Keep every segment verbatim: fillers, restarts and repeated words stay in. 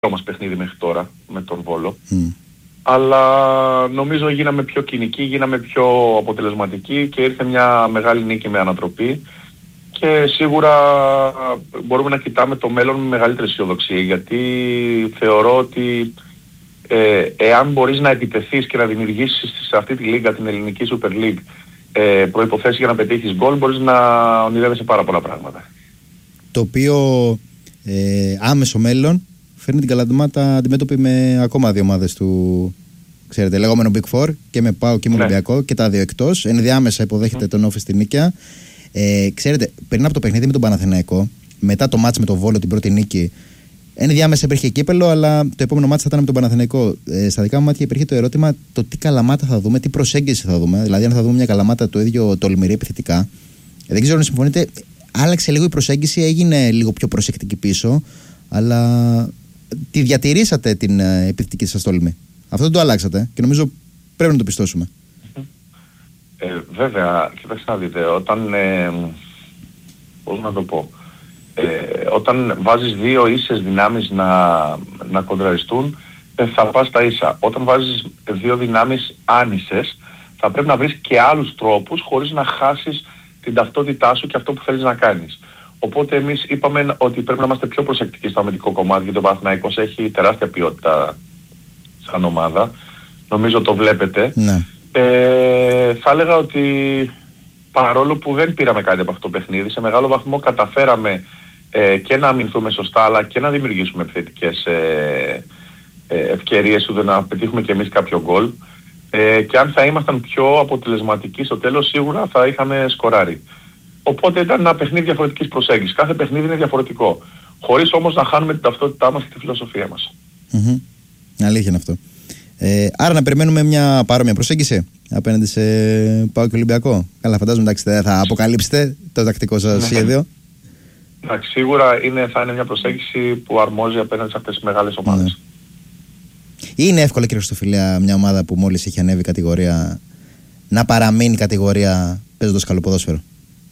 μας παιχνίδι μέχρι τώρα με τον Βόλο. Mm. Αλλά νομίζω γίναμε πιο κοινικοί, γίναμε πιο αποτελεσματικοί και ήρθε μια μεγάλη νίκη με ανατροπή. Και σίγουρα μπορούμε να κοιτάμε το μέλλον με μεγαλύτερη αισιοδοξία, γιατί θεωρώ ότι ε, εάν μπορείς να επιτεθείς και να δημιουργήσεις σε αυτή τη λίγα, την ελληνική Super League, ε, προϋποθέσεις για να πετύχεις γκολ, μπορείς να ονειρεύεσαι πάρα πολλά πράγματα. Το οποίο ε, άμεσο μέλλον φέρνει την Καλαμάτα αντιμέτωπη με ακόμα δύο ομάδες του, ξέρετε, λεγόμενο Big Four, και με ΠΑΟΚ και με Ολυμπιακό, ναι, και τα δύο εκτός. Ενδιάμεσα υποδέχεται mm. τον Όφη στη Νίκαια. Ε, ξέρετε, πριν από το παιχνίδι με τον Παναθηναϊκό, μετά το μάτς με τον Βόλο, την πρώτη νίκη, ενδιάμεσα υπήρχε κύπελο, αλλά το επόμενο μάτς θα ήταν με τον Παναθηναϊκό. Ε, στα δικά μου μάτια υπήρχε το ερώτημα το τι Καλαμάτα θα δούμε, τι προσέγγιση θα δούμε. Δηλαδή, αν θα δούμε μια Καλαμάτα το ίδιο τολμηρή επιθετικά. Ε, δεν ξέρω αν συμφωνείτε, άλλαξε λίγο η προσέγγιση, έγινε λίγο πιο προσεκτική πίσω, αλλά τη διατηρήσατε την ε, επιθετική σας τόλμη. Αυτό δεν το αλλάξατε και νομίζω πρέπει να το πιστώσουμε. Ε, βέβαια, κοιτάξτε να δείτε, όταν, ε, πώς να το πω, ε, όταν βάζεις δύο ίσες δυνάμεις να, να κοντραριστούν, ε, θα πας στα ίσα. Όταν βάζεις δύο δυνάμεις άνισες, θα πρέπει να βρεις και άλλους τρόπους χωρίς να χάσεις την ταυτότητά σου και αυτό που θέλεις να κάνεις. Οπότε εμείς είπαμε ότι πρέπει να είμαστε πιο προσεκτικοί στο αμυντικό κομμάτι, γιατί ο Παναθηναϊκός έχει τεράστια ποιότητα σαν ομάδα. Νομίζω το βλέπετε. Ναι. Ε, θα έλεγα ότι παρόλο που δεν πήραμε κάτι από αυτό το παιχνίδι, σε μεγάλο βαθμό καταφέραμε ε, και να αμυνθούμε σωστά, αλλά και να δημιουργήσουμε επιθετικές ε, ε, ευκαιρίες, ώστε να πετύχουμε και εμείς κάποιο γκολ. Ε, και αν θα ήμασταν πιο αποτελεσματικοί στο τέλος, σίγουρα θα είχαμε σκοράρει. Οπότε ήταν ένα παιχνίδι διαφορετικής προσέγγισης. Κάθε παιχνίδι είναι διαφορετικό. Χωρίς όμως να χάνουμε την ταυτότητά μας και τη φιλοσοφία μας. Mm-hmm. Αλήθεια είναι αυτό. Ε, άρα να περιμένουμε μια παρόμοια προσέγγιση απέναντι σε ΠΑΟΚ και Ολυμπιακό. Καλά, φαντάζομαι, εντάξει, δεν θα αποκαλύψετε το τακτικό σας σχέδιο. Εντάξει, σίγουρα είναι, θα είναι μια προσέγγιση που αρμόζει απέναντι σε αυτές τις μεγάλες ομάδες. Mm. Είναι εύκολο, κύριε Χριστοφιλέα, μια ομάδα που μόλις έχει ανέβει κατηγορία να παραμείνει κατηγορία παίζοντας καλό ποδόσφαιρο?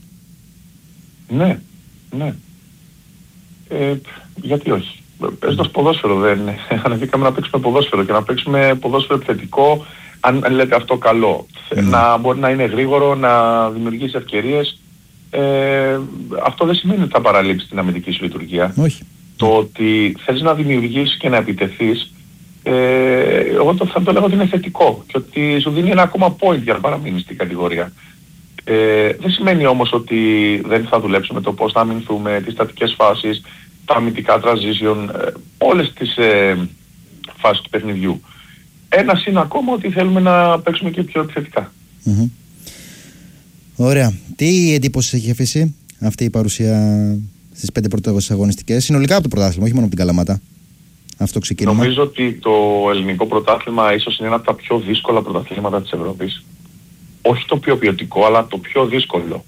Ναι, ναι. Ε, γιατί όχι. Παίζοντας ποδόσφαιρο δεν είναι. Ανεβήκαμε να παίξουμε ποδόσφαιρο και να παίξουμε ποδόσφαιρο επιθετικό, αν, αν λέτε αυτό καλό. Mm. Να μπορεί να είναι γρήγορο, να δημιουργήσει ευκαιρίες. Ε, αυτό δεν σημαίνει ότι θα παραλείψει την αμυντική σου λειτουργία. Όχι. Το ότι θέλεις να δημιουργήσεις και να επιτεθείς, ε, εγώ το, θα το λέγω ότι είναι θετικό και ότι σου δίνει ένα ακόμα point για να παραμείνεις στην κατηγορία. Ε, δεν σημαίνει όμως ότι δεν θα δουλέψουμε το πώς θα αμυνθούμε, τις στατικές φάσεις, τα αμυντικά transition, ε, όλες τις ε, φάσεις του παιχνιδιού. Ένας είναι ακόμα ότι θέλουμε να παίξουμε και πιο επιθετικά. Mm-hmm. Ωραία. Τι εντύπωση έχει αφήσει αυτή η παρουσία στις πέντε πρώτες αγωνιστικές, συνολικά από το πρωτάθλημα, όχι μόνο από την Καλαμάτα? Αυτό ξεκίνημα. Νομίζω ότι το ελληνικό πρωτάθλημα ίσως είναι ένα από τα πιο δύσκολα πρωταθλήματα της Ευρώπης. Όχι το πιο ποιοτικό, αλλά το πιο δύσκολο.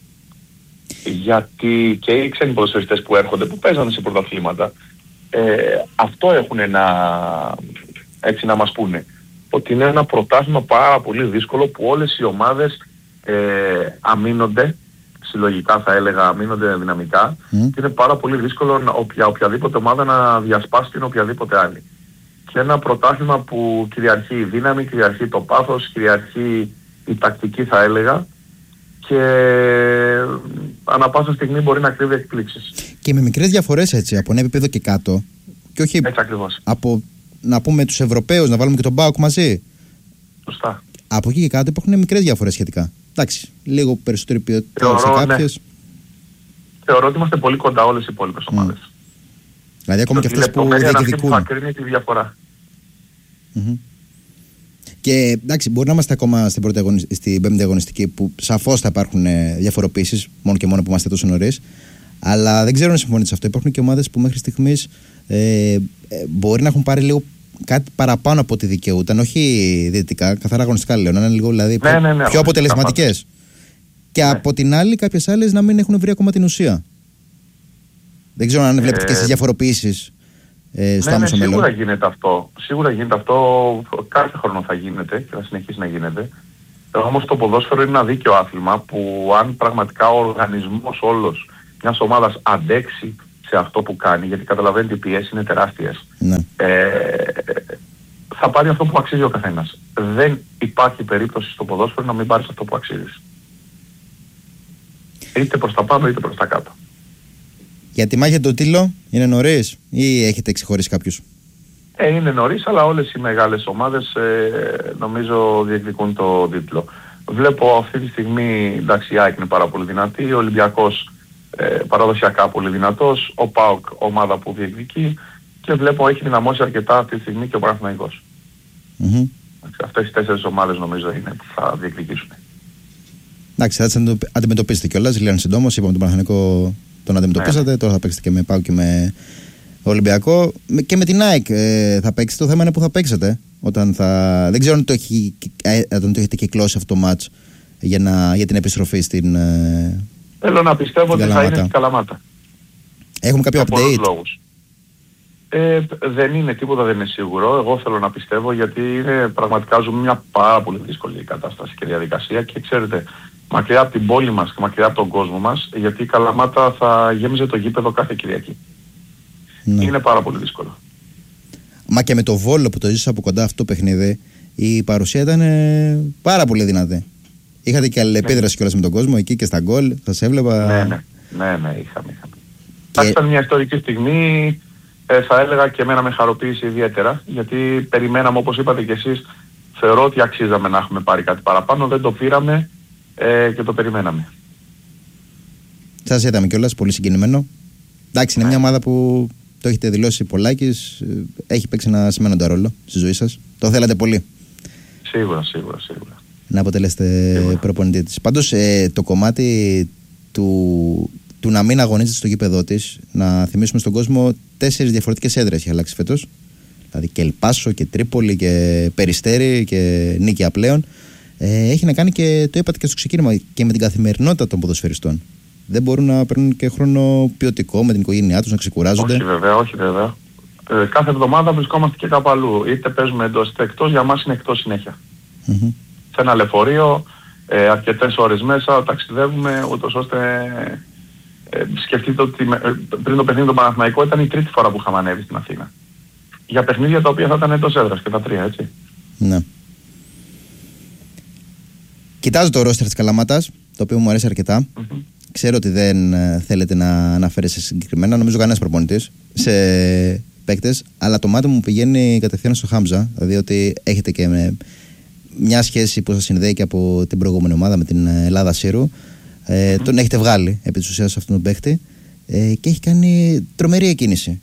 Γιατί και οι ξένοι ποδοσφαιριστές που έρχονται, που παίζανε σε πρωταθλήματα, ε, αυτό έχουν να, έτσι να μας πούνε. Ότι είναι ένα πρωτάθλημα πάρα πολύ δύσκολο που όλες οι ομάδες ε, αμήνονται, συλλογικά θα έλεγα αμήνονται δυναμικά, mm. και είναι πάρα πολύ δύσκολο να, οποια, οποιαδήποτε ομάδα να διασπάσει την οποιαδήποτε άλλη. Και ένα πρωτάθλημα που κυριαρχεί η δύναμη, κυριαρχεί το πάθος, κυριαρχεί η τακτική θα έλεγα, και ανά πάσα στιγμή μπορεί να κρύβει εκπλήξεις. Και με μικρές διαφορές, έτσι, από ένα επίπεδο και κάτω. Και όχι έτσι ακριβώς. Από, να πούμε, τους Ευρωπαίους, να βάλουμε και τον ΠΑΟΚ μαζί. Σωστά. Από εκεί και κάτω υπάρχουν μικρές διαφορές σχετικά. Εντάξει, λίγο περισσότερη ποιότητα σε κάποιες. Ναι. Θεωρώ ότι είμαστε πολύ κοντά όλες οι υπόλοιπες ομάδες. Mm. Δηλαδή ακόμα και, και αυτές που διεκδικούν. Θα κρίνει τη διαφορά. Mm-hmm. Και εντάξει, μπορεί να είμαστε ακόμα στην, πρώτη αγωνι... στην πέμπτη αγωνιστική, που σαφώς θα υπάρχουν ε, διαφοροποίησεις, μόνο και μόνο που είμαστε τόσο νωρίς. Αλλά δεν ξέρω αν συμφωνείτε σε αυτό. Υπάρχουν και ομάδες που μέχρι στιγμής ε, ε, μπορεί να έχουν πάρει λίγο κάτι παραπάνω από ό,τι δικαιούταν. Όχι διαιτητικά, καθαρά αγωνιστικά λέω. Να είναι λίγο δηλαδή, ναι, πιο, ναι, ναι, πιο αποτελεσματικές. Και ναι. από την άλλη, κάποιες άλλες να μην έχουν βρει ακόμα την ουσία. Δεν ξέρω αν βλέπετε ε... και στις διαφοροποιήσεις. Ε, στο ναι, ναι, σίγουρα μέλλον. γίνεται αυτό. Σίγουρα γίνεται αυτό. Κάθε χρόνο θα γίνεται και θα συνεχίσει να γίνεται. Όμως το ποδόσφαιρο είναι ένα δίκαιο άθλημα που αν πραγματικά ο οργανισμός όλος μιας ομάδας αντέξει σε αυτό που κάνει, γιατί καταλαβαίνει ότι οι πιέσεις είναι τεράστιες, ναι. ε, θα πάρει αυτό που αξίζει ο καθένας. Δεν υπάρχει περίπτωση στο ποδόσφαιρο να μην πάρεις αυτό που αξίζεις. Είτε προς τα πάνω είτε προς τα κάτω. Για τη μάχη του τίτλου είναι νωρίς ή έχετε ξεχωρίσει κάποιους? Ε, είναι νωρίς, αλλά όλες οι μεγάλες ομάδες ε, νομίζω διεκδικούν το τίτλο. Βλέπω αυτή τη στιγμή, εντάξει, η ΑΕΚ είναι πάρα πολύ δυνατή, ο Ολυμπιακός ε, παραδοσιακά πολύ δυνατός, ο ΠΑΟΚ ομάδα που διεκδικεί και βλέπω έχει δυναμώσει αρκετά αυτή τη στιγμή και ο Παναθηναϊκός. Mm-hmm. Αυτές οι τέσσερις ομάδες νομίζω είναι που θα διεκδικήσουν. Εντάξει, θα τις αντιμετωπίσετε κιόλας, λένε συντόμως, είπαμε τον Παναθηναϊκό τον αντιμετωπίσατε, ναι. Τώρα θα παίξετε και με ΠΑΟΚ και με Ολυμπιακό και με την ΑΕΚ ε, θα παίξετε. Το θέμα είναι που θα παίξετε όταν θα... Δεν ξέρω αν το, έχει, ε, αν το έχετε κυκλώσει αυτό το μάτς για, να, για την επιστροφή στην ε, Θέλω να πιστεύω ότι θα είναι στην Καλαμάτα. Έχουμε κάποιο για update? Λόγους. Ε, δεν είναι τίποτα, δεν είναι σίγουρο. Εγώ θέλω να πιστεύω γιατί είναι, πραγματικά ζούμε μια πάρα πολύ δύσκολη κατάσταση και διαδικασία και ξέρετε, μακριά από την πόλη μας και μακριά από τον κόσμο μας, γιατί η Καλαμάτα θα γέμιζε το γήπεδο κάθε Κυριακή. Ναι. Είναι πάρα πολύ δύσκολο. Μα και με το Βόλο που το ζήσα από κοντά αυτό το παιχνίδι, η παρουσία ήταν ε, πάρα πολύ δυνατή. Είχατε και αλληλεπίδραση ναι. κιόλας με τον κόσμο εκεί και στα γκολ, σας έβλεπα. Ναι, ναι, ναι, ναι είχαμε. είχαμε. Και... Ήταν μια ιστορική στιγμή, ε, θα έλεγα και εμένα με χαροποίησε ιδιαίτερα, γιατί περιμέναμε όπως είπατε κι εσείς, θεωρώ ότι αξίζαμε να έχουμε πάρει κάτι παραπάνω, δεν το πήραμε ε, και το περιμέναμε. Σας είδαμε κιόλας, πολύ συγκινημένο. Εντάξει, είναι ναι. μια ομάδα που το έχετε δηλώσει πολλάκις, έχει παίξει ένα σημαίνοντα ρόλο στη ζωή σας. Το θέλατε πολύ. Σίγουρα, σίγουρα, σίγουρα. Να αποτελέσετε σίγουρα. προπονητή της. Πάντως ε, το κομμάτι του, του να μην αγωνίζεται στο γήπεδό της, να θυμίσουμε στον κόσμο τέσσερις διαφορετικές έδρες έχει αλλάξει φέτος. Δηλαδή και Ελπάσο και Τρίπολη και Περιστέρι και Νίκαια πλέον. Ε, έχει να κάνει και το είπατε και στο ξεκίνημα και με την καθημερινότητα των ποδοσφαιριστών. Δεν μπορούν να παίρνουν και χρόνο ποιοτικό με την οικογένειά τους, να ξεκουράζονται. Όχι βέβαια, όχι βέβαια. Ε, κάθε εβδομάδα βρισκόμαστε και κάπου αλλού. Είτε παίζουμε εντός είτε εκτός, για μας είναι εκτός συνέχεια. Mm-hmm. Σε ένα λεωφορείο, ε, αρκετές ώρες μέσα, ταξιδεύουμε, ούτως ώστε ε, σκεφτείτε ότι με, ε, πριν το παιχνίδι του Παναθηναϊκού ήταν η τρίτη φορά που είχαμε ανέβει στην Αθήνα. Για παιχνίδια τα οποία θα ήταν εντός έδρας και τα τρία, έτσι. Ναι. Κοιτάζω το ρόστερ της Καλαμάτας, το οποίο μου αρέσει αρκετά. Mm-hmm. Ξέρω ότι δεν ε, θέλετε να αναφέρεσαι συγκεκριμένα, νομίζω κανένας προπονητής σε παίκτες, αλλά το μάτι μου πηγαίνει κατευθείαν στο Χάμζα, δηλαδή ότι έχετε και με μια σχέση που σας συνδέει και από την προηγούμενη ομάδα με την Ελλάδα Σύρου. Ε, mm-hmm. Τον έχετε βγάλει επί της ουσίας αυτόν τον παίκτη ε, και έχει κάνει τρομερή εκκίνηση.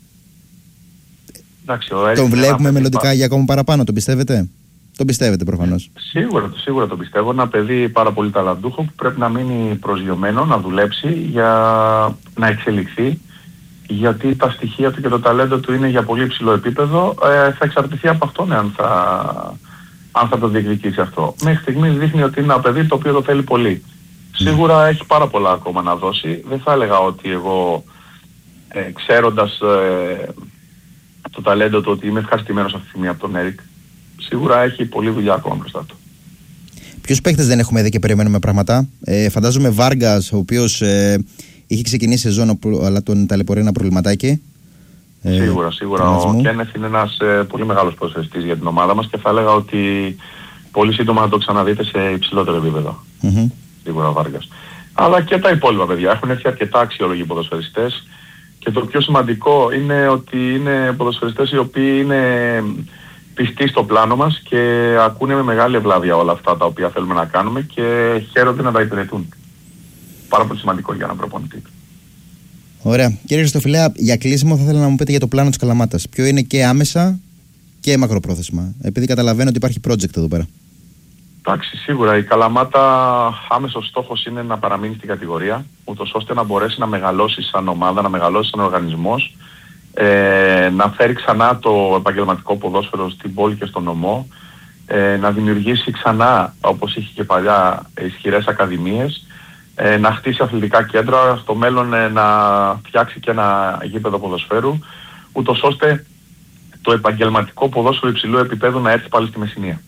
Εντάξει, τον βλέπουμε μελλοντικά για ακόμα παραπάνω, τον πιστεύετε? Τον πιστεύετε προφανώς. Σίγουρα, σίγουρα τον πιστεύω. Ένα παιδί πάρα πολύ ταλαντούχο που πρέπει να μείνει προσγειωμένο, να δουλέψει για να εξελιχθεί. Γιατί τα στοιχεία του και το ταλέντο του είναι για πολύ υψηλό επίπεδο. Ε, θα εξαρτηθεί από αυτόν αν θα, αν θα το διεκδικήσει αυτό. Μέχρι στιγμής δείχνει ότι είναι ένα παιδί το οποίο το θέλει πολύ. Σίγουρα έχει πάρα πολλά ακόμα να δώσει. Δεν θα έλεγα ότι εγώ ε, ξέροντας ε, το ταλέντο του ότι είμαι ευχαριστημένος αυτή τη στιγμή από τον Έρικ. Σίγουρα έχει πολλή δουλειά ακόμα μπροστά του. Ποιους παίκτες δεν έχουμε δει και περιμένουμε πράγματα? Ε, φαντάζομαι Βάργκας, ο οποίος ε, είχε ξεκινήσει σεζόν, αλλά τον ταλαιπωρεί ένα προβληματάκι. Ε, σίγουρα, σίγουρα. Ο Κένεθ είναι ένας ε, πολύ μεγάλος ποδοσφαιριστής για την ομάδα μας και θα έλεγα ότι πολύ σύντομα να το ξαναδείτε σε υψηλότερο επίπεδο. Mm-hmm. Σίγουρα ο Βάργκας. Αλλά και τα υπόλοιπα παιδιά. Έχουν έρθει αρκετά αξιόλογοι ποδοσφαιριστές και το πιο σημαντικό είναι ότι είναι ποδοσφαιριστές οι οποίοι είναι πιστοί στο πλάνο μας και ακούνε με μεγάλη ευλάβεια όλα αυτά τα οποία θέλουμε να κάνουμε και χαίρονται να τα υπηρετούν. Πάρα πολύ σημαντικό για έναν προπονητή. Ωραία. Κύριε Χριστοφιλέα, για κλείσιμο θα ήθελα να μου πείτε για το πλάνο της Καλαμάτας. Ποιο είναι και άμεσα και μακροπρόθεσμα? Επειδή καταλαβαίνω ότι υπάρχει project εδώ πέρα. Εντάξει, σίγουρα η Καλαμάτα άμεσος στόχος είναι να παραμείνει στην κατηγορία, ούτως ώστε να μπορέσει να μεγαλώσει σαν ομάδα, να μεγαλώσει σαν οργανισμός, ε, να φέρει ξανά το επαγγελματικό ποδόσφαιρο στην πόλη και στον νομό, ε, να δημιουργήσει ξανά, όπως είχε και παλιά, ισχυρές ακαδημίες, ε, να χτίσει αθλητικά κέντρα, στο μέλλον ε, να φτιάξει και ένα γήπεδο ποδοσφαίρου, ούτως ώστε το επαγγελματικό ποδόσφαιρο υψηλού επίπεδου να έρθει πάλι στη Μεσσηνία.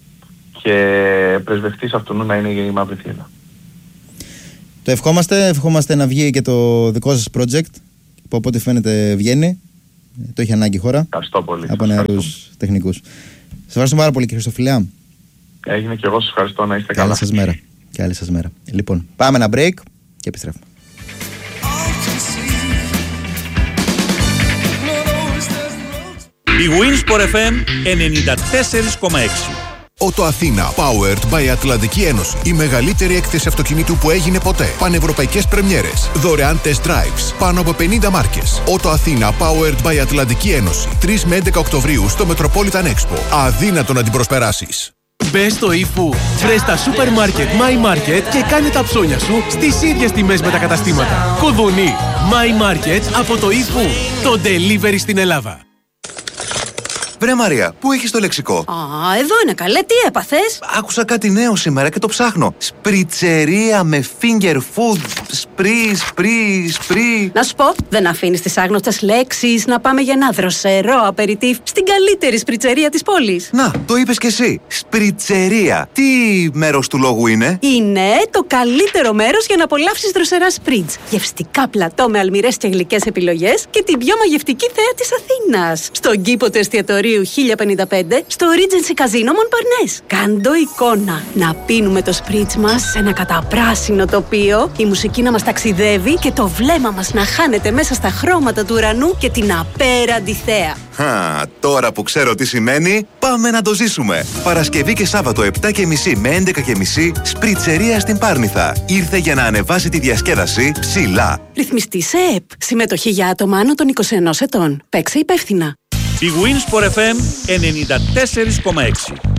Και πρεσβευτής αυτού να είναι η Μαύρη Θύελα. Το ευχόμαστε, ευχόμαστε να βγει και το δικό σας project που από ό,τι φαίνεται βγαίνει. Το έχει ανάγκη η χώρα. Ευχαριστώ πολύ. Από νεαρούς τεχνικούς. Σας ευχαριστώ πάρα πολύ, κύριε Χριστοφιλιά. Έγινε και εγώ σας ευχαριστώ, να είστε καλά. καλά. Καλή σας μέρα. Καλή σας μέρα. Λοιπόν, πάμε ένα break και επιστρέφουμε. Η Winsport εφ εμ ενενήντα τέσσερα κόμμα έξι. Ότο Αθήνα, powered by Ατλαντική Ένωση. Η μεγαλύτερη έκθεση αυτοκινήτου που έγινε ποτέ. Πανευρωπαϊκές πρεμιέρες. Δωρεάν test drives. Πάνω από πενήντα μάρκες. Ότο Αθήνα, powered by Ατλαντική Ένωση. τρεις με έντεκα Οκτωβρίου στο Metropolitan Expo. Αδύνατο να την προσπεράσεις. Μπες στο eFood, βρες τα σούπερ μάρκετ My Market και κάνε τα ψώνια σου στις ίδιες τιμές με τα καταστήματα. Κουδουνί, My Market από το eFood. Το delivery στην Ελλάδα. Βρε Μαρία, πού έχεις το λεξικό? Α, εδώ είναι καλέ, τι έπαθες? Άκουσα κάτι νέο σήμερα και το ψάχνω. Σπριτσερία με finger food. Σπρι, σπρι, σπρι. Να σου πω, δεν αφήνεις τις άγνωστες λέξεις να πάμε για ένα δροσερό απεριτίφ στην καλύτερη σπριτσερία της πόλης. Να, το είπες κι εσύ. Σπριτσερία. Τι μέρος του λόγου είναι? Είναι το καλύτερο μέρος για να απολαύσεις δροσερά σπριτζ. Γευστικά πλατό με αλμυρές και γλυκές επιλογές και την πιο μαγευτική θέα της Αθήνας. Στον κήπο του εστιατορίου χίλια πενήντα πέντε στο Regency Casino Montparnasse. Κάντο εικόνα. Να πίνουμε το σπριτζ μας σε ένα καταπράσινο τοπίο, η μουσική να μας ταξιδεύει και το βλέμμα μας να χάνεται μέσα στα χρώματα του ουρανού και την απέραντη θέα. Χα, τώρα που ξέρω τι σημαίνει, πάμε να το ζήσουμε. Παρασκευή και Σάββατο επτά και μισή με έντεκα και μισή, σπριτσερία στην Πάρνηθα. Ήρθε για να ανεβάσει τη διασκέδαση ψηλά. Ρυθμιστή σε ΕΠ. Συμμετοχή για άτομα άνω των είκοσι ενός ετών. Παίξε υπεύθυνα. Η Winsport εφ εμ ενενήντα τέσσερα κόμμα έξι.